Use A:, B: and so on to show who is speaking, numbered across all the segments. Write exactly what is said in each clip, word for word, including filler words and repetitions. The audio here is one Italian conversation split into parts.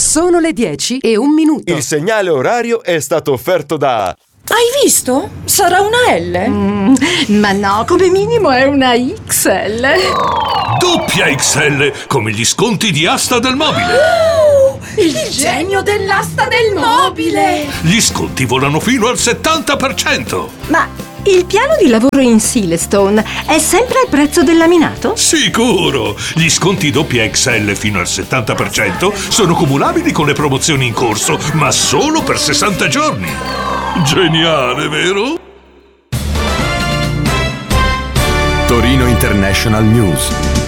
A: Sono le dieci e un minuto.
B: Il segnale orario è stato offerto da...
C: Hai visto? Sarà una L?
D: Mm, ma no, come minimo è una X L.
E: Doppia X L, come gli sconti di Asta del Mobile.
C: Oh, il genio dell'asta del mobile.
E: Gli sconti volano fino al settanta per cento.
D: Ma il piano di lavoro in Silestone è sempre al prezzo del laminato?
E: Sicuro! Gli sconti doppia X L fino al settanta per cento sono cumulabili con le promozioni in corso, ma solo per sessanta giorni. Geniale, vero?
F: Torino International News.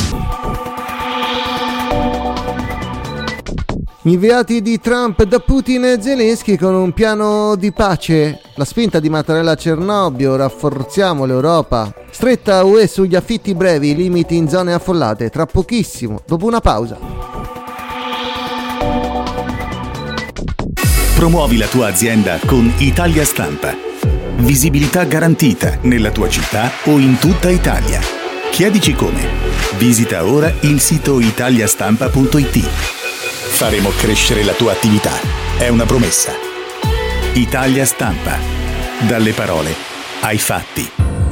G: Inviati di Trump da Putin e Zelensky con un piano di pace. La spinta di Mattarella a Cernobbio, rafforziamo l'Europa. Stretta U E sugli affitti brevi, limiti in zone affollate. Tra pochissimo, dopo una pausa.
F: Promuovi la tua azienda con Italia Stampa. Visibilità garantita nella tua città o in tutta Italia. Chiedici come. Visita ora il sito italiastampa punto it. Faremo crescere la tua attività. È una promessa. Italia Stampa. Dalle parole ai fatti.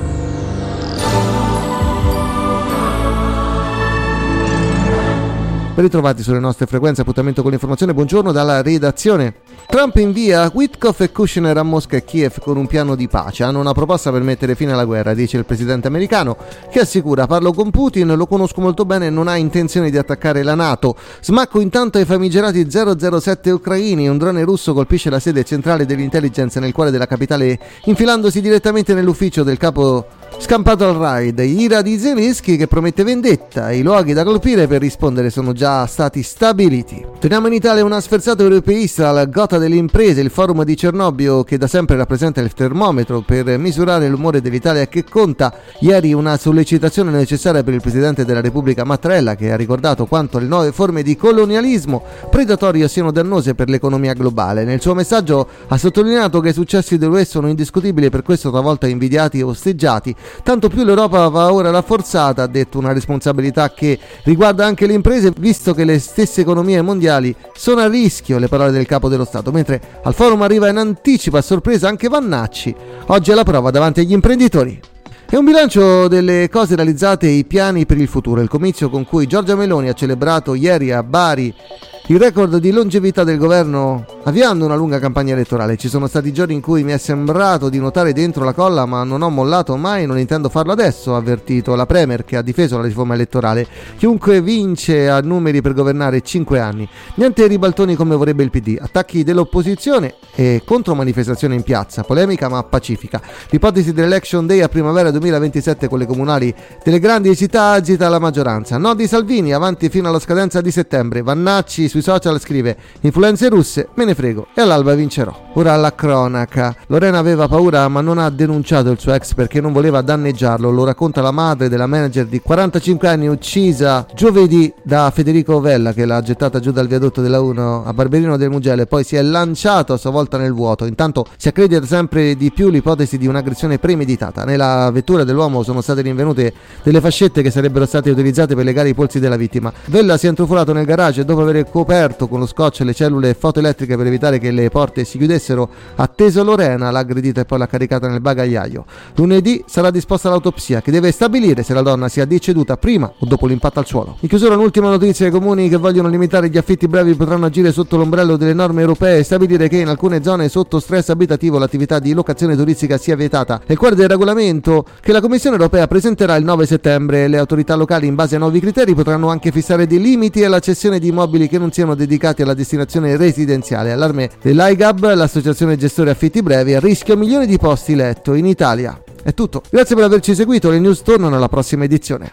G: Ben ritrovati sulle nostre frequenze, appuntamento con l'informazione. Buongiorno dalla redazione. Trump invia Witkoff e Kushner a Mosca e Kiev con un piano di pace. Hanno una proposta per mettere fine alla guerra, dice il presidente americano, che assicura: parlo con Putin, lo conosco molto bene e non ha intenzione di attaccare la NATO. Smacco intanto ai famigerati zero zero sette ucraini. Un drone russo colpisce la sede centrale dell'intelligence nel cuore della capitale, infilandosi direttamente nell'ufficio del capo scampato al raid. Ira di Zelensky che promette vendetta. I luoghi da colpire per rispondere sono già stati stabiliti. Torniamo in Italia. Una sferzata europeista, la Gotha delle imprese, il forum di Cernobbio che da sempre rappresenta il termometro per misurare l'umore dell'Italia che conta. Ieri una sollecitazione necessaria per il presidente della Repubblica Mattarella, che ha ricordato quanto le nuove forme di colonialismo predatorio siano dannose per l'economia globale. Nel suo messaggio ha sottolineato che i successi dell'U E sono indiscutibili e per questo talvolta invidiati e osteggiati. Tanto più l'Europa va ora rafforzata, ha detto, una responsabilità che riguarda anche le imprese, visto che le stesse economie mondiali sono a rischio, le parole del capo dello Stato, mentre al forum arriva in anticipo a sorpresa anche Vannacci, oggi alla prova davanti agli imprenditori. È un bilancio delle cose realizzate e i piani per il futuro, il comizio con cui Giorgia Meloni ha celebrato ieri a Bari il record di longevità del governo avviando una lunga campagna elettorale. Ci sono stati giorni in cui mi è sembrato di nuotare dentro la colla, ma non ho mollato mai e non intendo farlo adesso, ha avvertito la Premier, che ha difeso la riforma elettorale. Chiunque vince ha numeri per governare cinque anni. Niente ribaltoni come vorrebbe il P D, attacchi dell'opposizione e contromanifestazione in piazza, polemica ma pacifica. L'ipotesi dell'Election Day a primavera duemilaventisette con le comunali delle grandi città agita la maggioranza. No di Salvini, avanti fino alla scadenza di settembre. Vannacci sui social scrive: influenze russe, me ne frego, e all'alba vincerò. Ora alla cronaca. Lorena aveva paura ma non ha denunciato il suo ex perché non voleva danneggiarlo. Lo racconta la madre della manager di quarantacinque anni uccisa giovedì da Federico Vella, che l'ha gettata giù dal viadotto della uno a Barberino del Mugello e poi si è lanciato a sua volta nel vuoto. Intanto si accredita sempre di più l'ipotesi di un'aggressione premeditata. Nella vettura dell'uomo sono state rinvenute delle fascette che sarebbero state utilizzate per legare i polsi della vittima. Vella si è intrufolato nel garage e dopo aver coperto con lo scotch le cellule fotoelettriche per evitare che le porte si chiudessero, ha atteso Lorena, l'ha aggredita e poi l'ha caricata nel bagagliaio. Lunedì sarà disposta l'autopsia che deve stabilire se la donna sia deceduta prima o dopo l'impatto al suolo. In chiusura un'ultima notizia: i comuni che vogliono limitare gli affitti brevi potranno agire sotto l'ombrello delle norme europee e stabilire che in alcune zone sotto stress abitativo l'attività di locazione turistica sia vietata. Nel cuore del regolamento che la Commissione europea presenterà il nove settembre, le autorità locali in base a nuovi criteri potranno anche fissare dei limiti alla cessione di immobili che non siano dedicati alla destinazione residenziale. Allarme dell'I G A B, l'associazione gestore affitti brevi, a rischio milioni di posti letto in Italia. È tutto, grazie per averci seguito, le news tornano alla prossima edizione.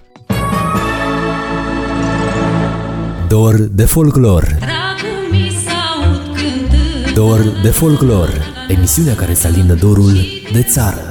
H: Dor de Folklore. Dor de Folklore, emisiunea care să alindă dorul de țară.